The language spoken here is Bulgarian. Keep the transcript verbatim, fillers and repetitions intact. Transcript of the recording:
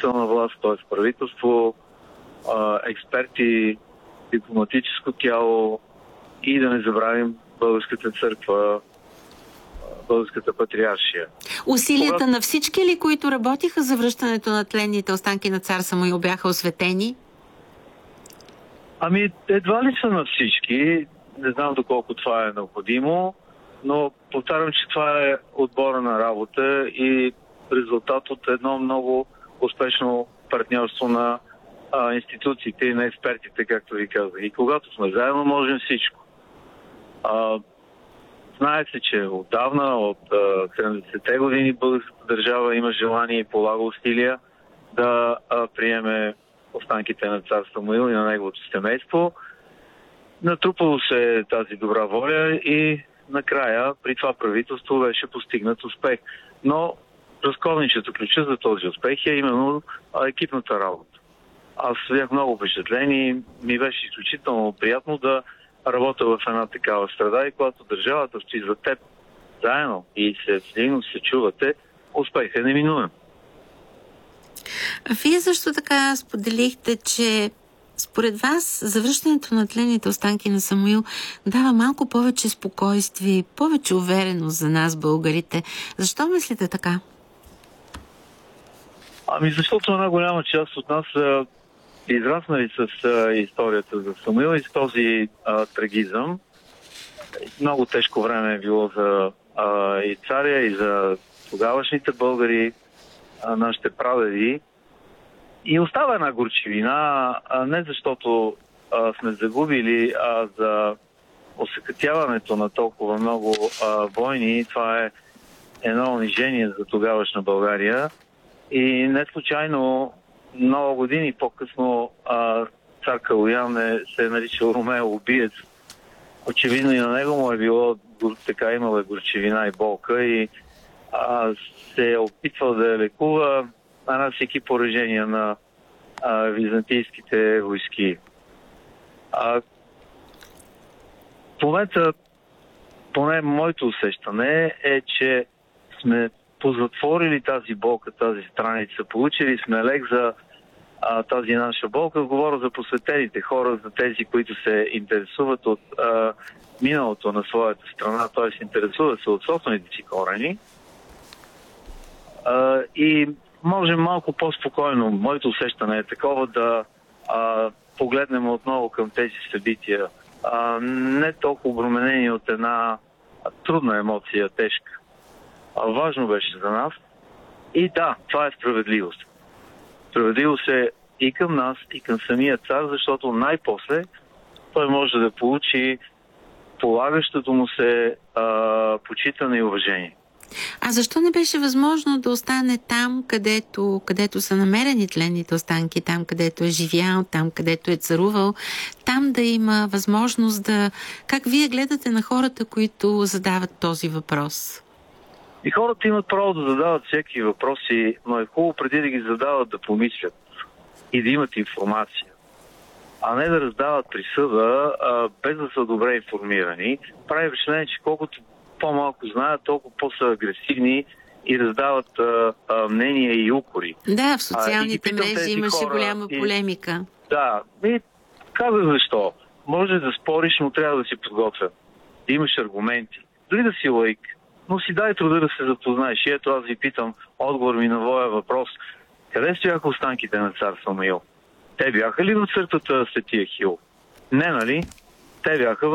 изпълнителна власт, т.е. правителство, експерти, дипломатическо тяло и да не забравим Българската църква, Българската патриаршия. Усилията Когато... на всички ли, които работиха за връщането на тленните останки на цар Самуил, бяха осветени? Ами, едва ли са на всички. Не знам доколко това е необходимо, но повтарям, че това е отбора на работа и резултат от едно много успешно партньорство на а, институциите и на експертите, както ви казах. И когато сме заедно, можем всичко. А, знае се, че отдавна, от седемдесетте години, българската държава има желание и полага усилия да а, приеме останките на цар Самуил и на неговото семейство. Натрупало се тази добра воля и накрая при това правителство беше постигнат успех. Но разковничето ключа за този успех е именно екипната работа. Аз бях много впечатлен и ми беше изключително приятно да работя в една такава среда и когато държавата стои за теб заедно и се взаимно се чувате, успех е неминуем. Вие също така споделихте, че според вас завръщането на тленните останки на Самуил дава малко повече спокойствие, повече увереност за нас, българите. Защо мислите така? Ами защото една голяма част от нас са израснали с а, историята за Самуил и с този а, трагизъм. Много тежко време е било за а, и царя, и за тогавашните българи, а, нашите прадеди. И остава една горчивина, а не защото а, сме загубили, а за осъкътяването на толкова много а, войни. Това е едно унижение за тогавашна България. И не случайно много години по-късно а, цар Калоян е, се е наричал Ромео убиец. Очевидно и на него му е било така, имала горчивина и болка и а, се е опитвал да я лекува, нанасяйки поражения на а, византийските войски. А, в момента, поне моето усещане е, че сме позатворили тази болка, тази страница, получили сме лек за а, тази наша болка. Говоря за посветените хора, за тези, които се интересуват от а, миналото на своята страна, т.е. интересуват се от собствените си корени. А, и можем малко по-спокойно, моето усещане е такова, да а, погледнем отново към тези събития. А, не толкова обременени от една трудна емоция, тежка. А, важно беше за нас. И да, това е справедливост. Справедливост е и към нас, и към самия цар, защото най-после той може да получи полагащото му се а, почитане и уважение. А защо не беше възможно да остане там, където, където са намерени тленните останки, там, където е живял, там, където е царувал, там да има възможност да... Как вие гледате на хората, които задават този въпрос? И хората имат право да задават всеки въпроси, но е хубаво преди да ги задават да помислят и да имат информация, а не да раздават присъда, а, без да са добре информирани. Прави впечатление, че колкото по-малко знаят, толкова по-са агресивни и раздават а, а, мнения и укори. Да, в социалните а, мрежи имаше хора, голяма полемика. И, да, и казах защо. Може да спориш, но трябва да си подготвен. Да имаш аргументи. Дори да си лаик, но си дай труда да се запознаеш. И ето аз ви питам отговор ми на моя въпрос. Къде стояха останките на цар Самуил? Те бяха ли в църквата Светия Хил? Не, нали? Те бяха в